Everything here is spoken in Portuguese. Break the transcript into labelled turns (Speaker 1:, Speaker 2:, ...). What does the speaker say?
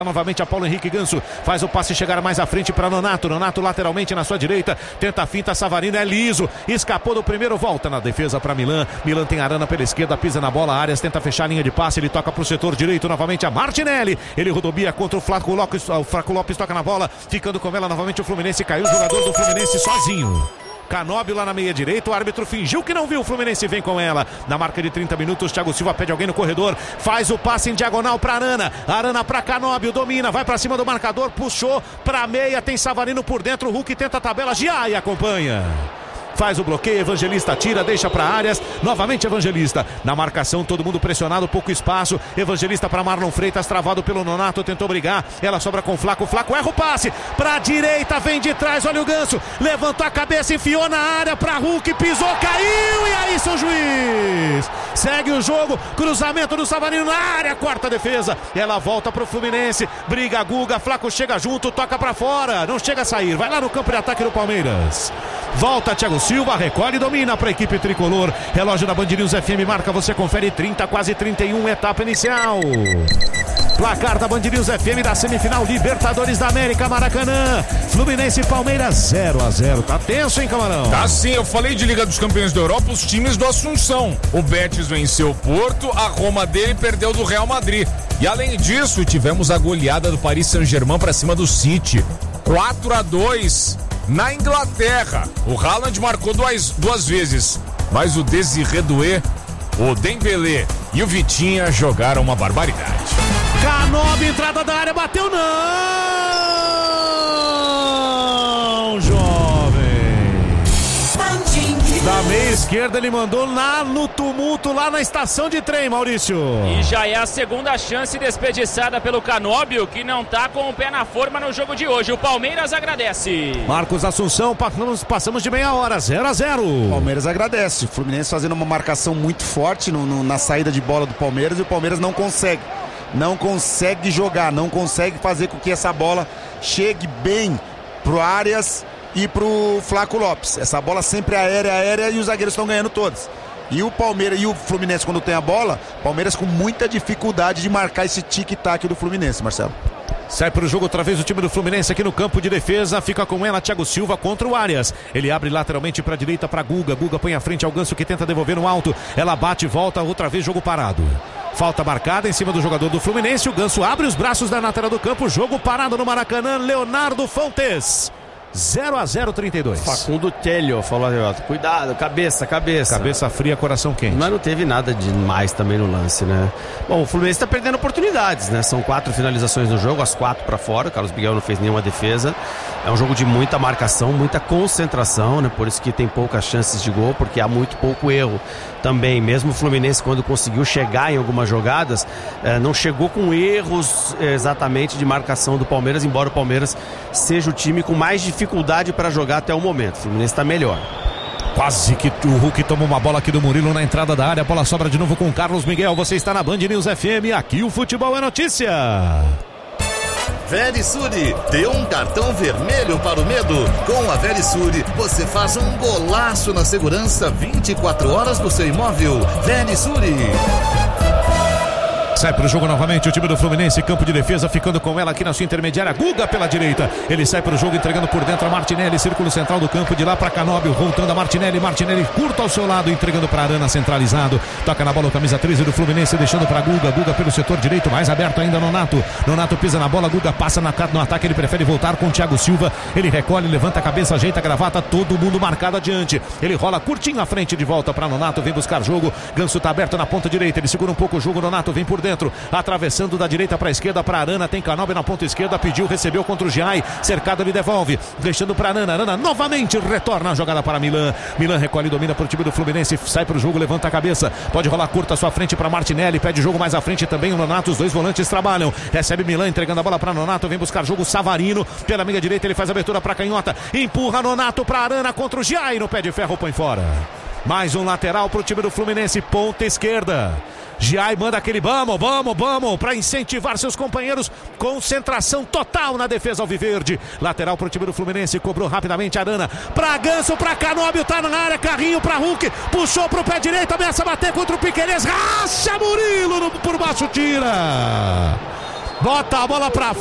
Speaker 1: Novamente a Paulo Henrique Ganso faz o passe chegar mais à frente para Nonato. Nonato lateralmente na sua direita, tenta a finta, Savarino é liso, escapou do primeiro, volta na defesa para Milan. Milan tem Arana pela esquerda, pisa na bola, Arias tenta fechar a linha de passe, ele toca para o setor direito novamente a Martinelli. Ele rodobia contra o Flaco Lopes, toca na bola, ficando com ela novamente o Fluminense, caiu o jogador do Fluminense sozinho. Canóbio lá na meia direita, o árbitro fingiu que não viu, o Fluminense vem com ela, na marca de 30 minutos, Thiago Silva pede alguém no corredor, faz o passe em diagonal para Arana, Arana para Canóbio, domina, vai para cima do marcador, puxou para meia, tem Savarino por dentro, o Hulk tenta a tabela, Giai acompanha. Faz o bloqueio, Evangelista tira, deixa para Arias, novamente Evangelista, na marcação, todo mundo pressionado, pouco espaço, Evangelista para Marlon Freitas, travado pelo Nonato, tentou brigar, ela sobra com o Flaco erra o passe, para a direita, vem de trás, olha o Ganso, levantou a cabeça, enfiou na área, para Hulk, pisou, caiu, e aí seu juiz, segue o jogo, cruzamento do Savarino na área, quarta defesa, ela volta pro Fluminense, briga Guga, Flaco chega junto, toca para fora, não chega a sair, vai lá no campo de ataque do Palmeiras, volta Thiago Silva, recolhe e domina para a equipe tricolor. Relógio da Band News FM marca, você confere 30, quase 31, etapa inicial. Placar da Band News FM da semifinal Libertadores da América, Maracanã. Fluminense e Palmeiras 0-0. Tá tenso, hein, Camarão?
Speaker 2: Tá sim, eu falei de Liga dos Campeões da Europa, os times do Assunção. O Betis venceu o Porto, a Roma dele perdeu do Real Madrid. E além disso, tivemos a goleada do Paris Saint-Germain para cima do City. 4-2. Na Inglaterra, o Haaland marcou duas vezes, mas o Desiré Doué, o Dembélé e o Vitinha jogaram uma barbaridade.
Speaker 1: Canóbio, entrada da área, bateu não, jovem. Da meia esquerda ele mandou lá no tumulto, lá na estação de trem, Maurício.
Speaker 3: E já é a segunda chance desperdiçada pelo Canóbio, que não tá com o pé na forma no jogo de hoje. O Palmeiras agradece.
Speaker 1: Marcos Assunção, passamos de meia hora, 0-0.
Speaker 4: Palmeiras agradece. O Fluminense fazendo uma marcação muito forte na saída de bola do Palmeiras, e o Palmeiras não consegue jogar, não consegue fazer com que essa bola chegue bem pro Arias e pro Flaco Lopes. Essa bola sempre aérea, e os zagueiros estão ganhando todas. E o Palmeiras e o Fluminense, quando tem a bola, Palmeiras com muita dificuldade de marcar esse tic-tac do Fluminense, Marcelo.
Speaker 1: Sai para o jogo outra vez o time do Fluminense aqui no campo de defesa, fica com ela Thiago Silva contra o Arias, ele abre lateralmente para a direita para Guga põe à frente ao Ganso, que tenta devolver no alto, ela bate e volta, outra vez jogo parado. Falta marcada em cima do jogador do Fluminense, o Ganso abre os braços da lateral do campo, jogo parado no Maracanã, Leonardo Fontes. 0-0, 32.
Speaker 5: Facundo Telho falou, cuidado, cabeça.
Speaker 1: Cabeça fria, coração quente.
Speaker 5: Mas não teve nada demais também no lance, né? Bom, o Fluminense tá perdendo oportunidades, né? São 4 finalizações no jogo, as 4 para fora. O Carlos Miguel não fez nenhuma defesa. É um jogo de muita marcação, muita concentração, né? Por isso que tem poucas chances de gol, porque há muito pouco erro também. Mesmo o Fluminense, quando conseguiu chegar em algumas jogadas, não chegou com erros exatamente de marcação do Palmeiras, embora o Palmeiras seja o time com mais dificuldade para jogar até o momento. O Fluminense está melhor.
Speaker 1: Quase que o Hulk toma uma bola aqui do Murilo na entrada da área. A bola sobra de novo com o Carlos Miguel. Você está na Band News FM. Aqui o futebol é notícia.
Speaker 6: Verisure, dê um cartão vermelho para o medo. Com a Verisure, você faz um golaço na segurança 24 horas do seu imóvel. Verisure.
Speaker 1: Sai para o jogo novamente o time do Fluminense, campo de defesa, ficando com ela aqui na sua intermediária, Guga pela direita, ele sai para o jogo entregando por dentro a Martinelli, círculo central do campo, de lá para Canóbio, voltando a Martinelli curto ao seu lado, entregando para Arana, centralizado, toca na bola o camisa 13 do Fluminense, deixando para Guga pelo setor direito, mais aberto ainda Nonato pisa na bola, Guga passa no ataque, ele prefere voltar com o Thiago Silva, ele recolhe, levanta a cabeça, ajeita a gravata, todo mundo marcado adiante, ele rola curtinho à frente, de volta para Nonato, vem buscar jogo, Ganso tá aberto na ponta direita, ele segura um pouco o jogo, Nonato vem por dentro, atravessando da direita para a esquerda para Arana, tem Canóbio na ponta esquerda, pediu, recebeu contra o Giai, cercado, ele devolve, deixando para Arana novamente retorna a jogada para Milan recolhe, domina para o time do Fluminense, sai para o jogo, levanta a cabeça, pode rolar curta à sua frente para Martinelli, pede jogo mais à frente também o Nonato, os dois volantes trabalham, recebe Milan, entregando a bola para Nonato, vem buscar jogo Savarino, pela meia direita ele faz a abertura para canhota, empurra Nonato para Arana contra o Giai, no pé de ferro põe fora. Mais um lateral para o time do Fluminense, ponta esquerda. Giai manda aquele vamos para incentivar seus companheiros. Concentração total na defesa alviverde. Lateral para o time do Fluminense, cobrou rapidamente Arana para Ganso, para Canóbio, tá na área, carrinho para Hulk, puxou pro pé direito, ameaça bater contra o Piquerez, racha Murilo por baixo, tira. Bota a bola pra